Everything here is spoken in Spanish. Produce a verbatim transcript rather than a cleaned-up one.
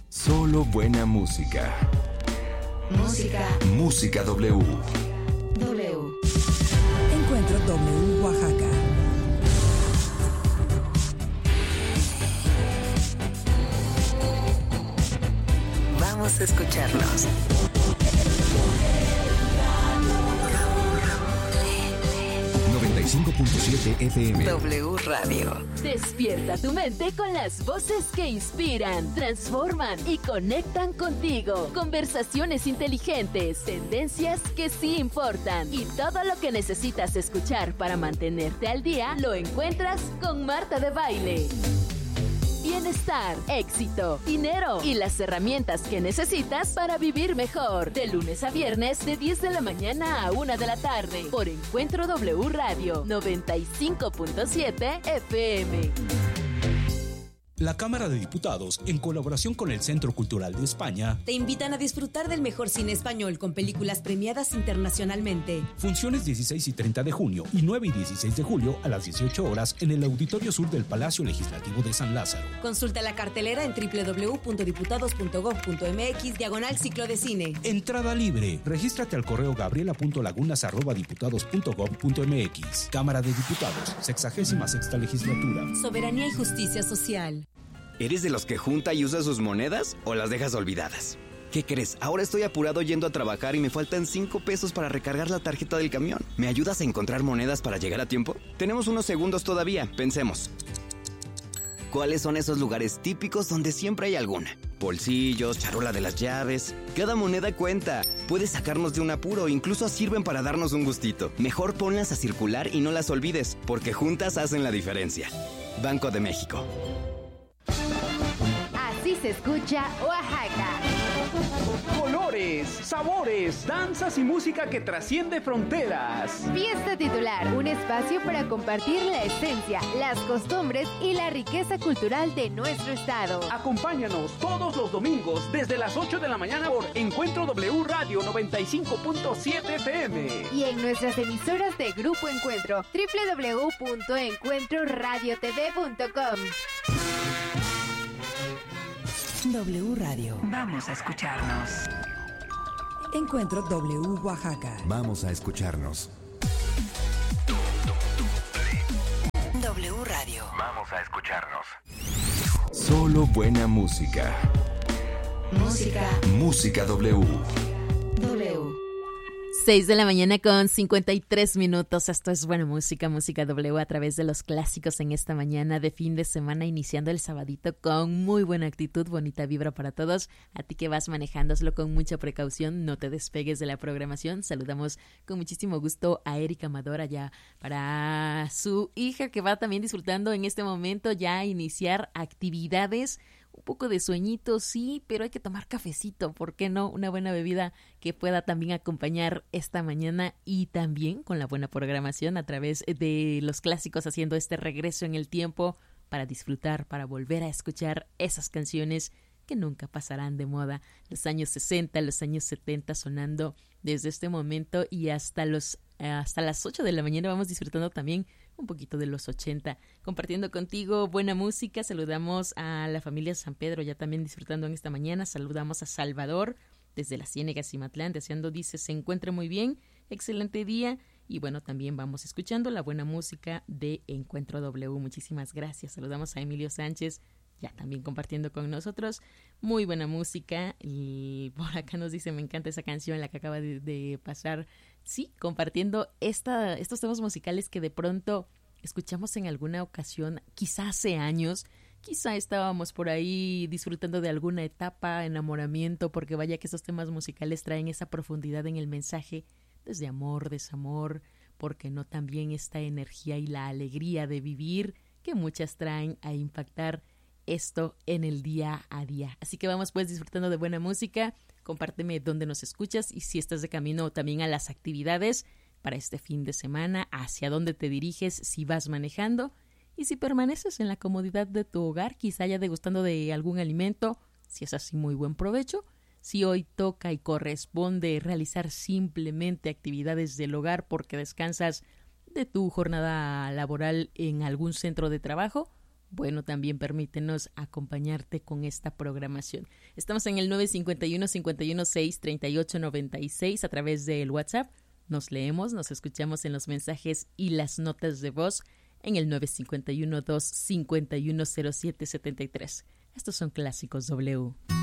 Solo buena música. Música. Música W. W. Encuentro W Oaxaca. Vamos a escucharnos. noventa y cinco punto siete F M. W Radio. Despierta tu mente con las voces que inspiran, transforman y conectan contigo. Conversaciones inteligentes, tendencias que sí importan y todo lo que necesitas escuchar para mantenerte al día lo encuentras con Marta de Baile. Bienestar, éxito, dinero y las herramientas que necesitas para vivir mejor. De lunes a viernes de diez de la mañana a una de la tarde por Encuentro W Radio noventa y cinco punto siete F M. La Cámara de Diputados, en colaboración con el Centro Cultural de España, te invitan a disfrutar del mejor cine español con películas premiadas internacionalmente. Funciones dieciséis y treinta de junio y nueve y dieciséis de julio a las dieciocho horas en el Auditorio Sur del Palacio Legislativo de San Lázaro. Consulta la cartelera en doble u doble u doble u punto diputados punto gob punto m x diagonal ciclo de cine. Entrada libre. Regístrate al correo gabriela punto lagunas arroba diputados punto gob punto m x. Cámara de Diputados, sexagésima sexta legislatura. Soberanía y justicia social. ¿Eres de los que junta y usa sus monedas o las dejas olvidadas? ¿Qué crees? Ahora estoy apurado yendo a trabajar y me faltan cinco pesos para recargar la tarjeta del camión. ¿Me ayudas a encontrar monedas para llegar a tiempo? Tenemos unos segundos todavía, pensemos. ¿Cuáles son esos lugares típicos donde siempre hay alguna? Bolsillos, charola de las llaves. Cada moneda cuenta. Puede sacarnos de un apuro, incluso sirven para darnos un gustito. Mejor ponlas a circular y no las olvides, porque juntas hacen la diferencia. Banco de México. Así se escucha Oaxaca. Colores, sabores, danzas y música que trasciende fronteras. Fiesta Titular, un espacio para compartir la esencia, las costumbres y la riqueza cultural de nuestro estado. Acompáñanos todos los domingos desde las ocho de la mañana por Encuentro W Radio noventa y cinco punto siete F M. Y en nuestras emisoras de Grupo Encuentro, doble u doble u doble u punto encuentro radio t v punto com. W Radio. Vamos a escucharnos. Encuentro W Oaxaca. Vamos a escucharnos. W Radio. Vamos a escucharnos. Solo buena música. Música. Música W. W. seis de la mañana con cincuenta y tres minutos. Esto es Buena Música, Música W a través de los clásicos en esta mañana de fin de semana, iniciando el sabadito con muy buena actitud, bonita vibra para todos. A ti que vas manejando, hazlo con mucha precaución, no te despegues de la programación. Saludamos con muchísimo gusto a Erika Amador allá para su hija que va también disfrutando en este momento ya iniciar actividades. Un poco de sueñito, sí, pero hay que tomar cafecito, ¿por qué no? Una buena bebida que pueda también acompañar esta mañana y también con la buena programación a través de los clásicos, haciendo este regreso en el tiempo para disfrutar, para volver a escuchar esas canciones que nunca pasarán de moda. Los años sesenta, los años setenta sonando desde este momento y hasta los hasta las ocho de la mañana vamos disfrutando también un poquito de los ochenta, compartiendo contigo buena música. Saludamos a la familia San Pedro ya también disfrutando en esta mañana. Saludamos a Salvador desde la Ciénega Cimatlán, deseando, dice, se encuentre muy bien, excelente día. Y bueno, también vamos escuchando la buena música de Encuentro W. Muchísimas gracias. Saludamos a Emilio Sánchez, ya también compartiendo con nosotros. Muy buena música. Y por acá nos dice, me encanta esa canción, la que acaba de, de pasar. Sí, compartiendo esta, estos temas musicales que de pronto escuchamos en alguna ocasión, quizá hace años, quizá estábamos por ahí disfrutando de alguna etapa, enamoramiento, porque vaya que estos temas musicales traen esa profundidad en el mensaje, desde amor, desamor, porque no también esta energía y la alegría de vivir que muchas traen a impactar esto en el día a día. Así que vamos pues disfrutando de buena música. Compárteme dónde nos escuchas y si estás de camino también a las actividades para este fin de semana, hacia dónde te diriges, si vas manejando y si permaneces en la comodidad de tu hogar, quizá ya degustando de algún alimento, si es así, muy buen provecho. Si hoy toca y corresponde realizar simplemente actividades del hogar porque descansas de tu jornada laboral en algún centro de trabajo, bueno, también permítenos acompañarte con esta programación. Estamos en el nueve cinco uno, cinco uno seis, tres ocho nueve seis a través del WhatsApp. Nos leemos, nos escuchamos en los mensajes y las notas de voz en el nueve cinco uno, dos cinco uno, cero siete siete tres. Estos son Clásicos W.